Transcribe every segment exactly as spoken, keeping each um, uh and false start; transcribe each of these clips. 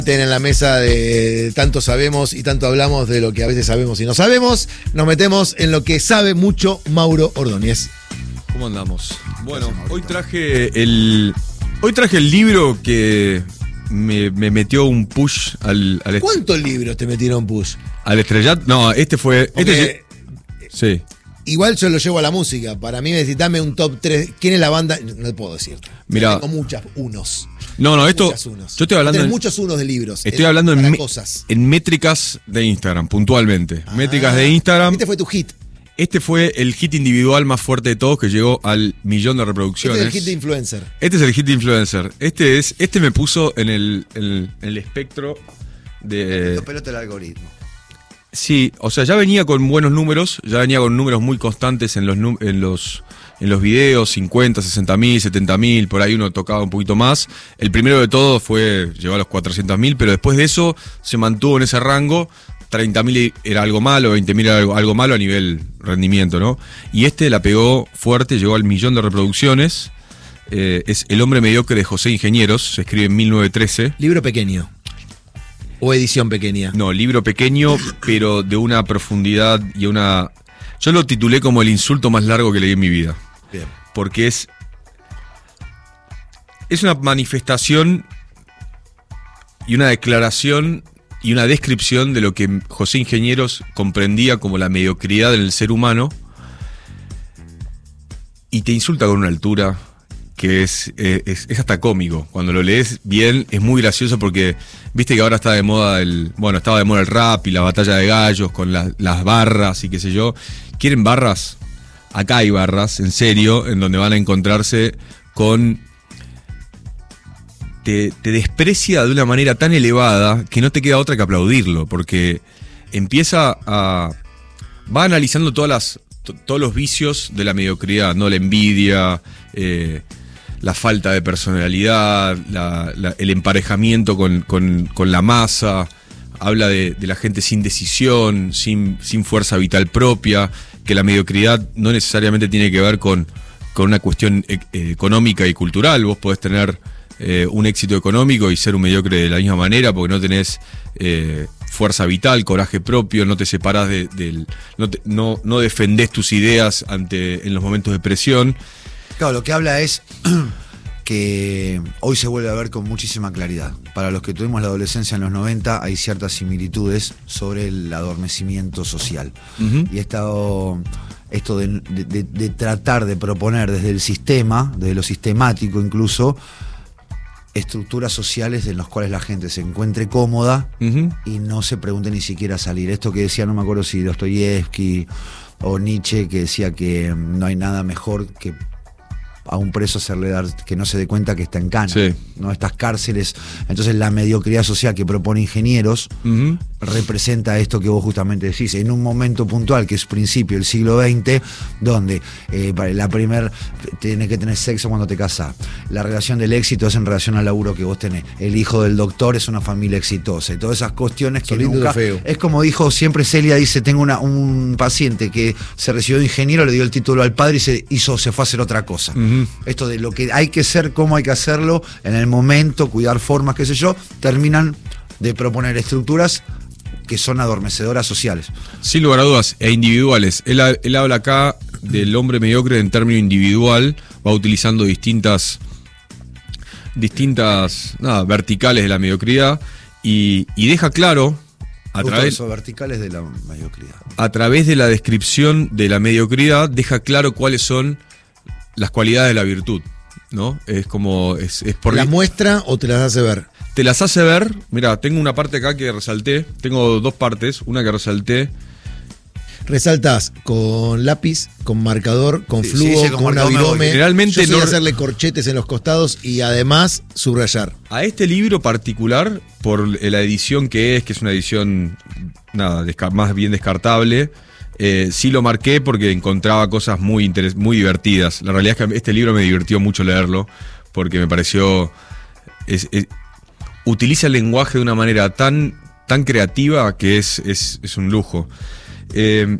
en la mesa de tanto sabemos y tanto hablamos de lo que a veces sabemos y no sabemos. Nos metemos en lo que sabe mucho Mauro Ordóñez. ¿Cómo andamos? Bueno, hoy traje el hoy traje el libro que me, me metió un push al, al ¿Cuántos libros te metieron push? Al estrellato. No, este fue. Porque, este, sí. Igual yo lo llevo a la música. Para mí, necesitame un top tres. ¿Quién es la banda? No puedo decir. Mira. Tengo muchas unos. No, no, esto. Unos. Yo estoy hablando. Tengo en, muchos unos de libros. Estoy en, hablando en, me, cosas. en métricas de Instagram, puntualmente. Ah, métricas de Instagram. Este fue tu hit. Este fue el hit individual más fuerte de todos, que llegó al millón de reproducciones. Este es el hit de influencer. Este es el hit de influencer. Este es, este me puso en el, el, el espectro de. Lo pelota el algoritmo. Sí, o sea, ya venía con buenos números, ya venía con números muy constantes en los en los en los videos, cincuenta, sesenta mil, setenta mil, por ahí uno tocaba un poquito más. El primero de todos fue llevar a los cuatrocientos mil, pero después de eso se mantuvo en ese rango. treinta mil era algo malo, veinte mil era algo, algo malo a nivel rendimiento, ¿no? Y este la pegó fuerte, llegó al millón de reproducciones. Eh, es El hombre mediocre de José Ingenieros, se escribe en mil novecientos trece. Libro pequeño. ¿O edición pequeña? No, libro pequeño, pero de una profundidad y una... Yo lo titulé como el insulto más largo que leí en mi vida. Bien. Porque es... Es una manifestación y una declaración y una descripción de lo que José Ingenieros comprendía como la mediocridad en el ser humano, y te insulta con una altura que es, es, es hasta cómico. Cuando lo lees bien es muy gracioso porque viste que ahora está de moda el... Bueno, estaba de moda el rap y la batalla de gallos con la, las barras y qué sé yo. ¿Quieren barras? Acá hay barras, en serio, en donde van a encontrarse con... Te, te desprecia de una manera tan elevada que no te queda otra que aplaudirlo, porque empieza a... Va analizando todas las, to, todos los vicios de la mediocridad, ¿no? La envidia... Eh, la falta de personalidad, la, la, el emparejamiento con, con, con la masa, habla de, de la gente sin decisión, sin, sin fuerza vital propia, que la mediocridad no necesariamente tiene que ver con, con una cuestión e- económica y cultural. Vos podés tener eh, un éxito económico y ser un mediocre de la misma manera porque no tenés eh, fuerza vital, coraje propio, no te separás de, del... No, te, no, no defendés tus ideas ante, en los momentos de presión. Claro, lo que habla es que hoy se vuelve a ver con muchísima claridad. Para los que tuvimos la adolescencia en los noventa hay ciertas similitudes sobre el adormecimiento social. Uh-huh. Y esto, esto de, de, de tratar de proponer desde el sistema, desde lo sistemático incluso, estructuras sociales en las cuales la gente se encuentre cómoda uh-huh. y no se pregunte ni siquiera salir. Esto que decía, no me acuerdo si Dostoyevsky o Nietzsche, que decía que no hay nada mejor que a un preso hacerle dar que no se dé cuenta que está en cana, sí. ¿no? Estas cárceles. Entonces la mediocridad social que propone Ingenieros uh-huh. representa esto que vos justamente decís, en un momento puntual que es principio del siglo veinte, donde eh, la primer tenés que tener sexo cuando te casás, la relación del éxito es en relación al laburo que vos tenés, el hijo del doctor es una familia exitosa y todas esas cuestiones que Solindo nunca feo. Es como dijo siempre Celia, dice, tengo una, un paciente que se recibió de ingeniero, le dio el título al padre y se hizo, se fue a hacer otra cosa. Uh-huh. Esto de lo que hay que ser, cómo hay que hacerlo, en el momento, cuidar formas, qué sé yo, terminan de proponer estructuras que son adormecedoras sociales. Sin lugar a dudas, e individuales. Él, él habla acá del hombre mediocre en término individual, va utilizando distintas, distintas nada, verticales de la mediocridad y, y deja claro, a través, eso, verticales de la mediocridad. A través de la descripción de la mediocridad, deja claro cuáles son las cualidades de la virtud, ¿no? Es como... Es, es por ¿Las muestra o te las hace ver? Te las hace ver. Mira, tengo una parte acá que resalté. Tengo dos partes. Una que resalté. Resaltás con lápiz, con marcador, con sí, flujo, sí, con una virome. Generalmente Yo soy no hacerle corchetes en los costados y además subrayar. A este libro particular, por la edición que es, que es una edición nada, desca- más bien descartable, Eh, sí lo marqué porque encontraba cosas muy, interes- muy divertidas. La realidad es que este libro me divirtió mucho leerlo porque me pareció... Es, es, utiliza el lenguaje de una manera tan, tan creativa que es, es, es un lujo. Eh,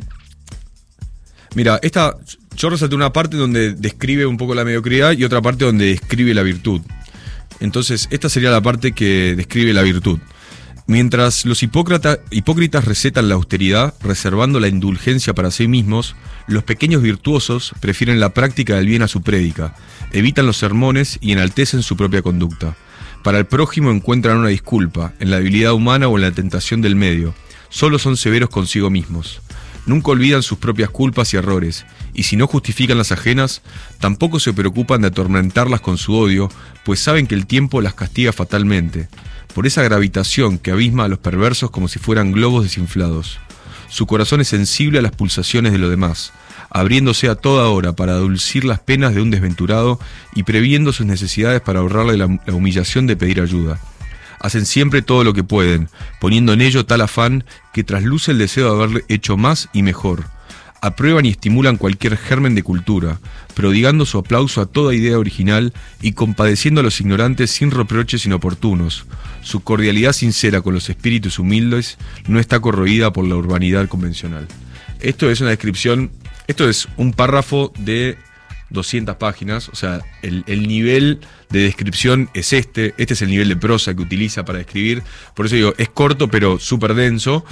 mira, esta, yo resalté una parte donde describe un poco la mediocridad y otra parte donde describe la virtud. Entonces, esta sería la parte que describe la virtud. Mientras los hipócritas, hipócritas recetan la austeridad, reservando la indulgencia para sí mismos, los pequeños virtuosos prefieren la práctica del bien a su prédica, evitan los sermones y enaltecen su propia conducta. Para el prójimo encuentran una disculpa, en la debilidad humana o en la tentación del medio. Solo son severos consigo mismos. Nunca olvidan sus propias culpas y errores, y si no justifican las ajenas, tampoco se preocupan de atormentarlas con su odio, pues saben que el tiempo las castiga fatalmente, por esa gravitación que abisma a los perversos como si fueran globos desinflados. Su corazón es sensible a las pulsaciones de lo demás, abriéndose a toda hora para adulcir las penas de un desventurado y previendo sus necesidades para ahorrarle la, la humillación de pedir ayuda. Hacen siempre todo lo que pueden, poniendo en ello tal afán que trasluce el deseo de haber hecho más y mejor. Aprueban y estimulan cualquier germen de cultura, prodigando su aplauso a toda idea original y compadeciendo a los ignorantes sin reproches inoportunos. Su cordialidad sincera con los espíritus humildes no está corroída por la urbanidad convencional. Esto es una descripción, esto es un párrafo de doscientas páginas, o sea, el, el nivel de descripción es este, este es el nivel de prosa que utiliza para describir, por eso digo, es corto pero súper denso.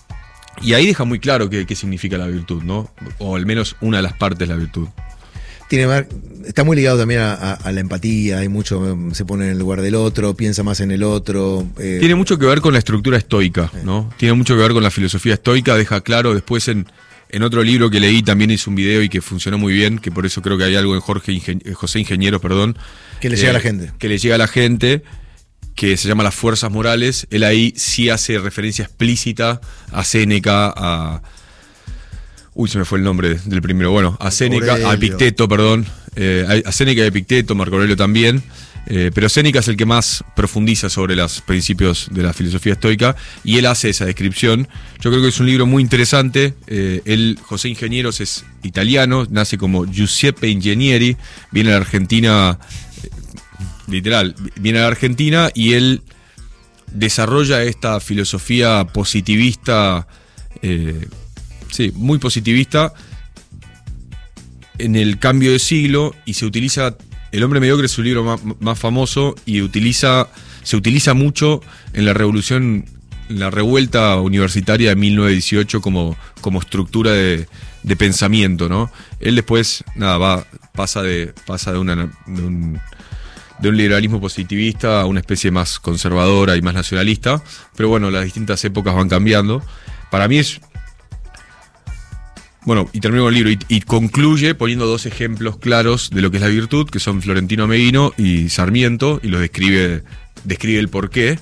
Y ahí deja muy claro qué, qué significa la virtud, ¿no? O al menos una de las partes de la virtud. Tiene, está muy ligado también a, a, a la empatía, hay mucho, se pone en el lugar del otro, piensa más en el otro. Eh. Tiene mucho que ver con la estructura estoica, ¿no? Tiene mucho que ver con la filosofía estoica, deja claro después en, en otro libro que leí, también hizo un video y que funcionó muy bien, que por eso creo que hay algo en Jorge Ingen- José Ingenieros, perdón. Que le eh, llega a la gente. Que le llega a la gente. Que se llama Las Fuerzas Morales. Él ahí sí hace referencia explícita a Séneca, a... Uy, se me fue el nombre del primero. Bueno, a Séneca, a Epicteto, perdón. Eh, a Séneca y a Epicteto, Marco Aurelio también. Eh, pero Séneca es el que más profundiza sobre los principios de la filosofía estoica y él hace esa descripción. Yo creo que es un libro muy interesante. Eh, él, José Ingenieros, es italiano, nace como Giuseppe Ingegneri, viene a la Argentina... Literal, viene a la Argentina y él desarrolla esta filosofía positivista, eh, sí, muy positivista en el cambio de siglo y se utiliza, El hombre mediocre es su libro más, más famoso y utiliza, se utiliza mucho en la revolución, en la revuelta universitaria de mil novecientos dieciocho como, como estructura de, de pensamiento, ¿no? Él después, nada, va, pasa de, pasa de una, de un de un liberalismo positivista a una especie más conservadora y más nacionalista, pero bueno, las distintas épocas van cambiando. Para mí es... Bueno, y termino con el libro, y, y concluye poniendo dos ejemplos claros de lo que es la virtud, que son Florentino Meguino y Sarmiento, y los describe, describe el porqué.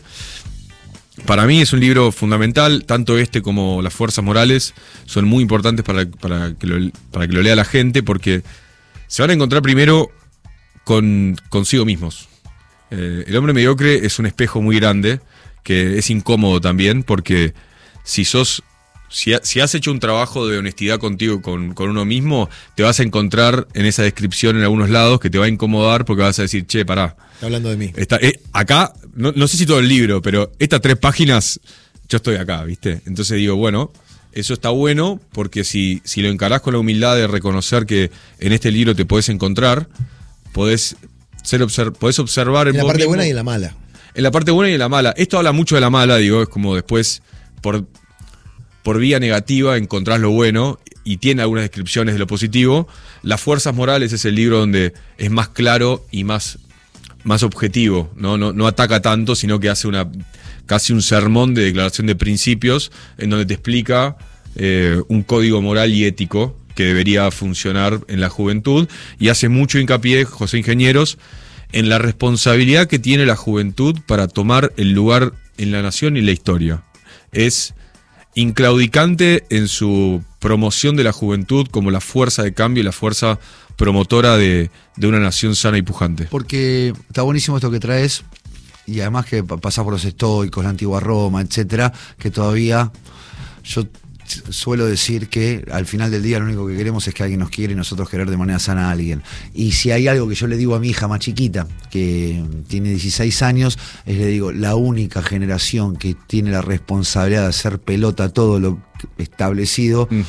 Para mí es un libro fundamental, tanto este como Las Fuerzas Morales son muy importantes para, para, que, lo, para que lo lea la gente, porque se van a encontrar primero con consigo mismos. Eh, el hombre mediocre es un espejo muy grande, que es incómodo también, porque si sos, si, ha, si has hecho un trabajo de honestidad contigo, con, con uno mismo, te vas a encontrar en esa descripción en algunos lados que te va a incomodar porque vas a decir, che, pará. Está hablando de mí. Está, eh, acá, no, no sé si todo el libro, pero estas tres páginas, yo estoy acá, ¿viste? Entonces digo, bueno, eso está bueno, porque si, si lo encarás con la humildad de reconocer que en este libro te podés encontrar, podés, ser observ- podés observar en, en la parte mismo, buena y en la mala. En la parte buena y en la mala. Esto habla mucho de la mala, digo, es como después, por, por vía negativa, encontrás lo bueno y tiene algunas descripciones de lo positivo. Las Fuerzas Morales es el libro donde es más claro y más, más objetivo, ¿no? No, no ataca tanto, sino que hace una casi un sermón de declaración de principios en donde te explica eh, un código moral y ético que debería funcionar en la juventud, y hace mucho hincapié José Ingenieros en la responsabilidad que tiene la juventud para tomar el lugar en la nación y la historia. Es inclaudicante en su promoción de la juventud como la fuerza de cambio y la fuerza promotora de, de una nación sana y pujante. Porque está buenísimo esto que traes, y además que pasás por los estoicos, la antigua Roma, etcétera, que todavía yo suelo decir que al final del día lo único que queremos es que alguien nos quiera y nosotros querer de manera sana a alguien. Y si hay algo que yo le digo a mi hija más chiquita, que tiene dieciséis años, es le digo, la única generación que tiene la responsabilidad de hacer pelota todo lo establecido, uh-huh.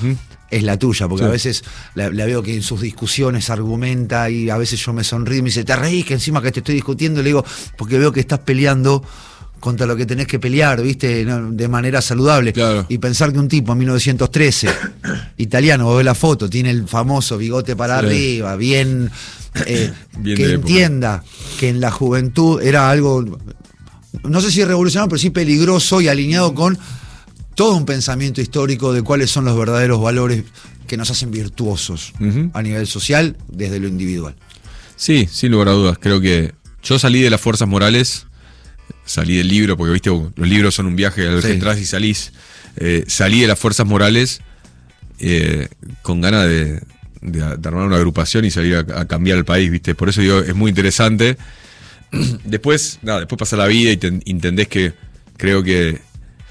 es la tuya, porque Sí. a veces la, la veo que en sus discusiones argumenta y a veces yo me sonrío y me dice, te reís que encima que te estoy discutiendo, y le digo, porque veo que estás peleando contra lo que tenés que pelear, ¿viste? No, de manera saludable. Claro. Y pensar que un tipo en mil novecientos trece, italiano, vos ves la foto, tiene el famoso bigote para Sí. arriba, bien, eh, Bien que de época. entienda que en la juventud era algo, no sé si revolucionario, pero sí peligroso y alineado con todo un pensamiento histórico de cuáles son los verdaderos valores que nos hacen virtuosos Ujú. a nivel social desde lo individual. Sí, sin lugar a dudas. Creo que yo salí de las fuerzas morales, salí del libro, porque viste, los libros son un viaje al Sí. que entras y salís. Eh, salí de las fuerzas morales eh, con ganas de, de, de armar una agrupación y salir a, a cambiar el país, viste. Por eso digo, es muy interesante. Después, nada, después pasa la vida y te, entendés que creo que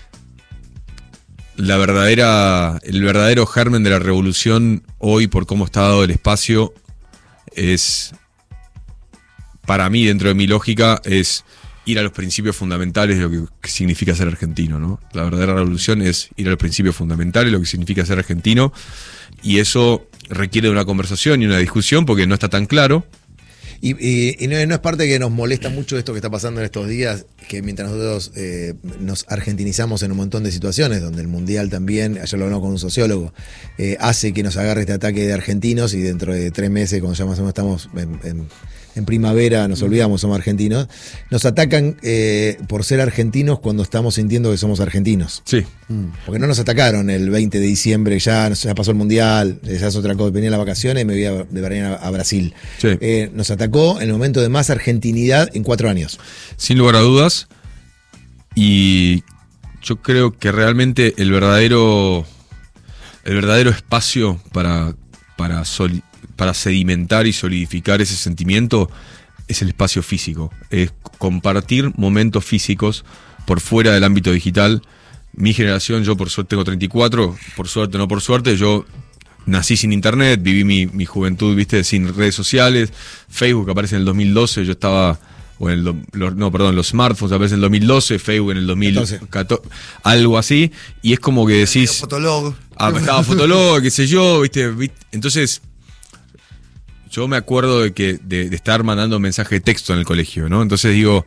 la verdadera, el verdadero germen de la revolución hoy, por cómo está dado el espacio, es, para mí, dentro de mi lógica, es ir a los principios fundamentales de lo que, que significa ser argentino, ¿no? La verdadera revolución es ir a los principios fundamentales de lo que significa ser argentino, y eso requiere de una conversación y una discusión porque no está tan claro. Y, y- y no, no es parte que nos molesta mucho esto que está pasando en estos días, que mientras nosotros eh, nos argentinizamos en un montón de situaciones, donde el Mundial también, ayer lo hablamos con un sociólogo, eh, hace que nos agarre este ataque de argentinos y dentro de tres meses, cuando ya más o menos estamos en, en- en primavera, nos olvidamos, somos argentinos, nos atacan eh, por ser argentinos cuando estamos sintiendo que somos argentinos. Sí. Porque no nos atacaron el veinte de diciembre, ya, ya pasó el Mundial, ya es otra cosa, venía las vacaciones y me voy a, de venir a, a Brasil. Sí. Eh, nos atacó en el momento de más argentinidad en cuatro años. Sin lugar a dudas. Y yo creo que realmente el verdadero, el verdadero espacio para, para, soli- para sedimentar y solidificar ese sentimiento es el espacio físico. Es compartir momentos físicos por fuera del ámbito digital. Mi generación, yo por suerte tengo treinta y cuatro, por suerte o no por suerte, yo nací sin internet, viví mi, mi juventud, viste, sin redes sociales. Facebook aparece en el dos mil doce, yo estaba, o en el, do- lo- no, perdón, los smartphones aparecen en el dos mil doce, Facebook en el dos mil catorce, algo así, y es como que decís, Fotolog. ah, estaba Fotolog, qué sé yo, viste, viste. Entonces, yo me acuerdo de que de, de estar mandando mensaje de texto en el colegio, ¿no? Entonces digo,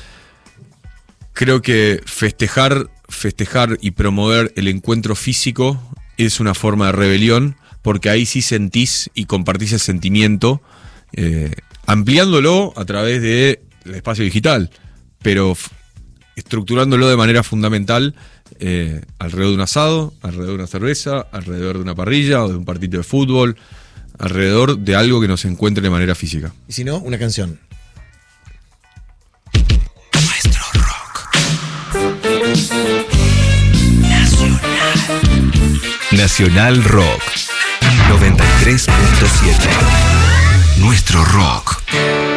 creo que festejar, festejar y promover el encuentro físico es una forma de rebelión, porque ahí sí sentís y compartís el sentimiento, eh, ampliándolo a través del espacio digital, pero f- estructurándolo de manera fundamental eh, alrededor de un asado, alrededor de una cerveza, alrededor de una parrilla o de un partido de fútbol, alrededor de algo que nos encuentre de manera física. Y si no, una canción. Nuestro rock. Nacional Rock noventa y tres punto siete. Nuestro rock.